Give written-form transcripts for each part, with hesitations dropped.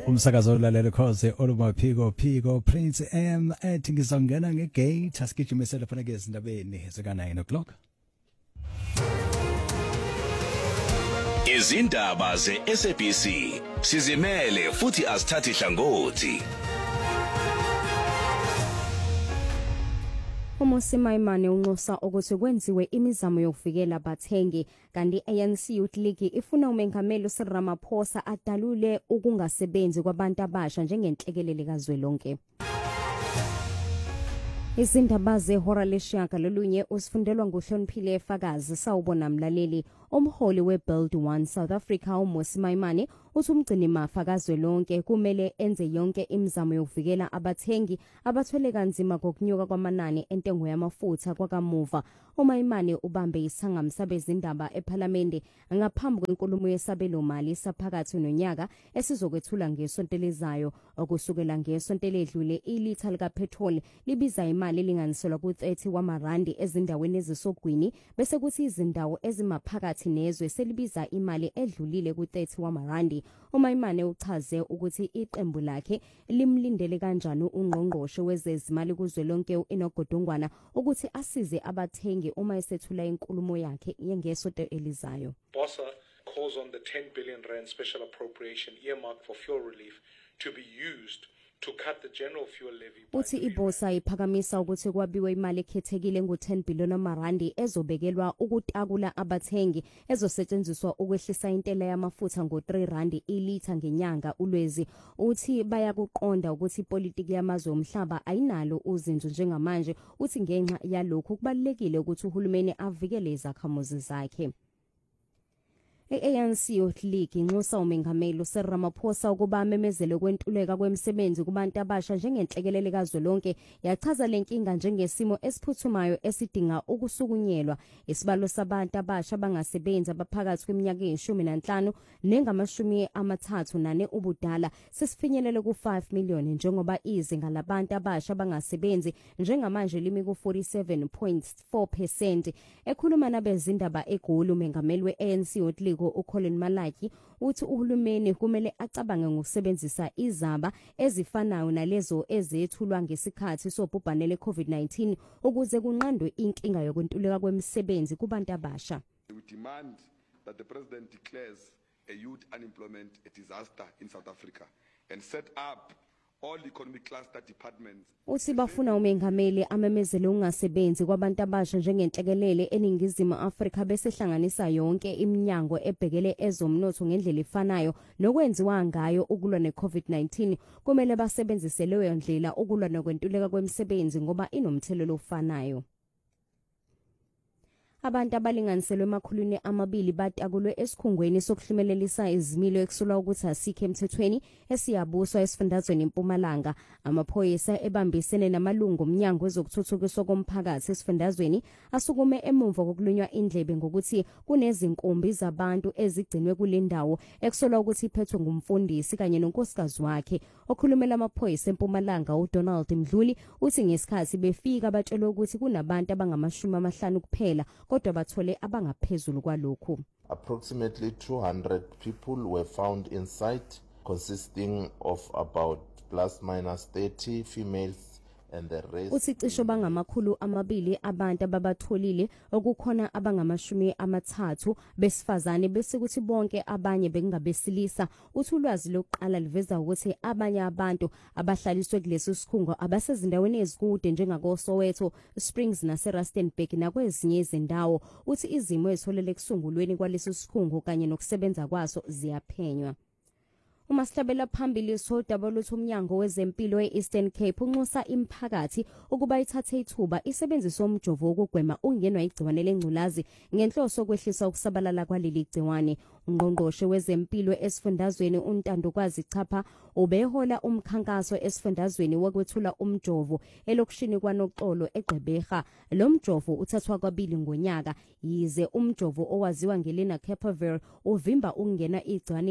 Umsakazo lalela khoze olumaphiko phiko Prince M ethi ngizongena ngegate asigijimisela phana ke izindabeni zika 9:00. Izindaba ze-SABC sizimele futhi asithathi hlangothi. Umusi Maimane unxusa ukuthi kwenziwe imizamo yokuvikela abathengi kanti ANC Youth League ifuna umengameli uCyril Ramaphosa adalule ukungasebenzi kwabantu abasha njengenhlekelele kazwelonke. Izindaba zehora leshaka lolunye usifundelwa nguHloniphile Fakazi sawubona mlaleli. Umholi weBuild One South Africa uMusi Maimane uthi umgcini mafa kazwelonke kumele enze yonke imizamo yokuvikela abathengi abathwele kanzima kokunyuka kwamanani entengo yamafutha kwakamuva. uMaimane ubambe isangamo bezindaba eParliament ngaphambi kwenkulumo yesabelo mali saphakathi nonyaka esizokwethula ngesonto elizayo. Okusukela ngesonto eledlule ilitha likapetrol libiza imali elinganiselwa ku30 wamarandi ezindaweni ezisogwini bese kuthi izindawo ezimaphakathi nezwe selibiza imali edlulile ku30 wamarandi. uMaimane uchaze ukuthi iqembu lakhe limlindele kanjani ungqongqoshe wezezimali kuzwelonke uInogodongwana ukuthi asize abathengi uma esethula inkulumo yakhe yengesonto elizayo. BOSA calls on the 10 billion rand special appropriation earmarked for fuel relief to be used to cut the general fuel levy. Uthi iBOSA iphakamisa ukuthi kwabiwe imali ekhethekile ngo10 billion amarandi ezobekelwa ukutakula abathengi ezosetshenziswa ukwehlisa intela yamafutha ngo3 rand ilitha ngenyanga uLwezi. Uthi bayakuqonda ukuthi ipolitiki yamazwe omhlaba ayinalo uzinzo njengamanje. Uthi ngenxa yalokho kubalekile ukuthi uhulumeni avikele izakhamuzi zakhe. ANC Youth League inxusa umengameli uCyril Ramaphosa ukuba amemezele kwentuleka kwemisebenzi kubantu abasha njengenhlekelele kazwelonke. Yachaza lenkinga njengesimo esiphuthumayo esidinga ukusukunyelwa. Isibalo sabantu abasha bangasebenza abaphakathi kweminyaka ye15 nengama34 ubudala sesifinyelele ku5 million njengoba izinga labantu abasha bangasebenzi njengamanje limi ku47.4%. Ekhuluma nabezindaba eGoli umengameli weANC Youth League uColin Malaki uthi uhulumeni kumele acabange ngokusebenzisa izaba ezifanayo nalezo ezethulwa ngesikhathi sobhubhane leCovid-19 ukuze kunqandwe inkinga yokuntuleka kwemisebenzi kubantu abasha. We demand that the president declares a youth unemployment a disaster in South Africa and set up all economic cluster departments. Uthi bafuna umengameli amemezele ungasebenzi kwabantu abasha njengenhlekelele eningizimu Afrika bese hlanganisa yonke iminyango ebhekele ezomnotho ngendlela efanayo nokwenziwa ngayo ukulwa neCovid-19. Kumele basebenzise leyo ndlela ukulwa nokwentuleka kwemisebenzi ngoba inomthelelo ofanayo. Abantu abalinganiselwe emakhulwini amabili batakulwe esikhungweni sokuhlumelelisa izimilo ekusulwa ukuthi asikho emthethweni esiyabuswa esifundazweni eMpumalanga. Amaphoyisa ebambisene namalungu omnyango wezokuthuthukiswa komphakathi esifundazweni asukume emumva kokulunywa indlebe ngokuthi kunezinkombi zabantu ezigcinwe kule ndawo ekusolwa ukuthi iphethwe ngumfundisi kanye nonkosikazi wakhe. Okhulumela amaphoyisa eMpumalanga uDonald Mdluli uthi ngesikhathi befika batshelwe ukuthi kunabantu abangama50 kuphela kodwa bathole abangaphezulu kwalokho. Approximately 200 people were found inside, consisting of about ±30 females and the rest. Uthi cisho bangamakhulu amabili abantu ababatholile okukhona abangama30 besifazane bese kuthi bonke abanye bengabesilisa. Uthi ulwazi lokuqala liveza ukuthi abanye abantu abahlaliswe kulesi sikhungo abasezindaweni ezikude njengakoSoweto, Springs naseRustenburg nakwezinye izindawo. Uthi izimo ezitholele kusungulweni kwalesi sikhungo kanye nokusebenza kwaso ziyaphenywa. Umahlabela phambili sodaba lothu umnyango wezempilo eEastern Cape unxusa imphakathi ukuba ithathe ithuba isebenzisa umjovo wokugwema ungenwa igciwane lengculazi ngenhloso kwehlisa ukusabalala kwaleli gciwane. Ungqongqoshe wezempilo esifundazweni uNtandokwazi Chapha ubehola umkhankaso esifundazweni wokwethula umjovo elokushini kwaNoxolo eGqeberha. Lo mjovo uthathwa kwabili ngonyaka yize umjovo owaziwa ngelena Capavir uvimba ungena igciwane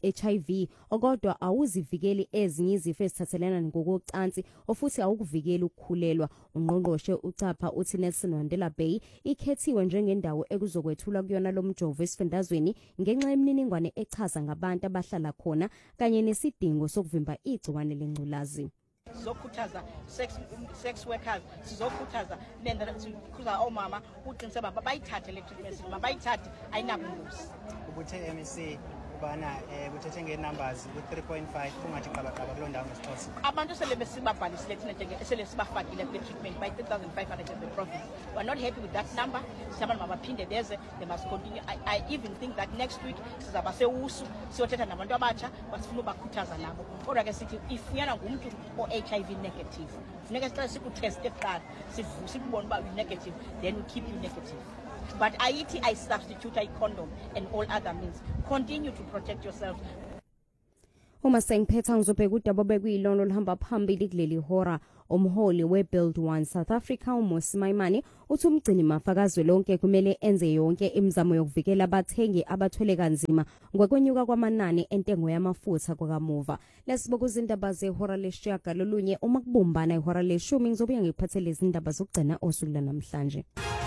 HIV okodwa awuzivikeli ezinye izifo ezithathelana ngokocansi ofuthi awukuvikeli ukukhulelwa. Ungqongqoshe uCapha uthi Nelson Mandela Bay ikhethiwe njengendawo ekuzokwethulwa kuyona lo mjovo esifundazweni ngenxa yemininingwane echaza ngabantu abahlala khona kanye nesidingo sokuvimba igciwane lengculazi. Sizokhuthaza sex workers, sizokhuthaza sikhuthaza omama uqiniseka baba bayithathe le treatment mabayithathe ayinabungozi. Ubuthe MEC bana kuthethe ngenumbers ku3.5 kungathi qabaqaba kulondawo ngesiphosi. Abantu sele besibabhalisile thina njenge sele sibafakile kule treatment by 3500 in the province. We are not happy with that number. Siyabantu mabaphinde beze, they must continue. I even think that next week sizaba sewusu siyothetha nabantu abatsha basifuna ubakhuthaza nabo. Kodwa ke sithi if uyana ngumuntu o-HIV negative funeka siqale sikuteste kuqala sibone uba u-negative then we keep you negative. But I substitute a condom and all other means. Continue to protect yourself. Uma sengiphetha ngizobheka udaba bekuyilona olihamba phambili kuleli hora. Umholi weBuild One South Africa uMosi Maimane uthi umgcini mafakazwe lonke kumele enze yonke imizamo yokuvikela abathengi abathwele kanzima ngokwenyuka kwamanani entengo yamafutha kwakamuva. Lesibuka izindaba zehora leshaga lolunye uma kubumbana ihora leshumi ngizobuya ngikuphathele izindaba zokugcina osuku namhlanje.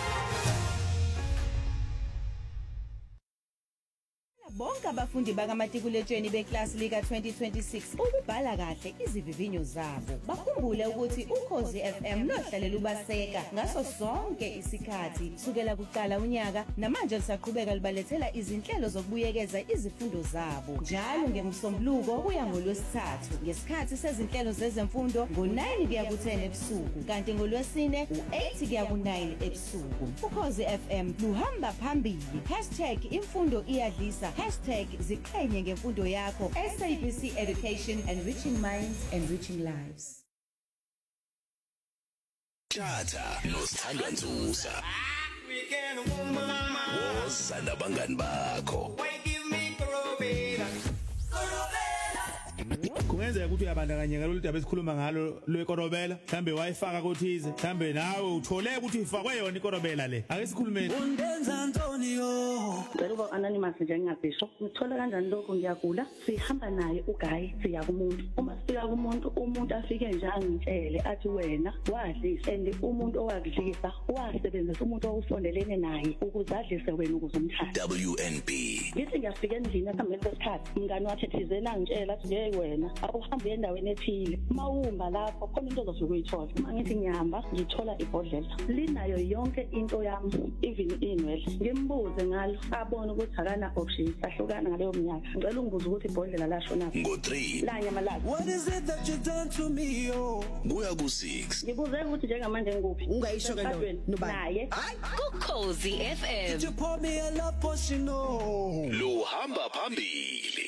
Bonke abafundi bakamatikuletsheni beklasi lika 2026 ukubhala kahle izivivinyo zabo. Bakhumbule ukuthi Ukhozi FM nohlalela ubaseka ngaso sonke isikhathi sukela kuqala unyaka namanje lisaqhubeka libalethela izinhlelo zokubuyekeza izifundo zabo. Njalo ngeMsombuluko kuya ngoLwesithathu ngesikhathi sezinhlelo zezemfundo ngo9 kuya ku10 ebusuku kanti ngoLwesine u8 kuya ku9 ebusuku. Ukhozi FM luhamba phambili. #imfundo iyadlisa #ziqhenye ngemfundo yakho. SABC Education, enriching minds, enriching lives. Tata noSithandwa Nzuza. Wozana bangani bakho. Kungenzeka ukuthi uyabandakanyeka lolu daba esikhuluma ngalo lwekorobela mhlambe wayifaka kuthize mhlambe nawe uthole ukuthi ifakwe yona ikorobela le ake sikhulumeni undenza Antonio ngicela uba anonymous nje ngingabhisho ngithola kanjani lokho ngiyagula sihamba naye uGayi siya kumuntu uma sifika kumuntu umuntu afike nje angitshele athi wena wadlisa and umuntu owakudlisa wasebenzisa umuntu owusondelene naye ukuze adlise wena ukuze umthathe WNB ngithi ngiyafika endlini esihambeni sesikhathi ingane wathi thizena angitshela athi ngeke wena awuhambe endaweni ethile mawumba lapho khona into ozosuke uyithola uma ngithi ngihamba ngithola ibhodlela linayo yonke into yami even inwele ngimbuze ngalo abone ukuthi akana option sahlukana ngaleyo minyaka ngicela ungibuze ukuthi ibhodlela lashona ngo3 la nyama lakho what is it that you done to me buya ku6 ngibuze ukuthi njengamanje ngikuphi Ungayisho ke naye Ukhozi FM you pour me a love potion lo hamba phambili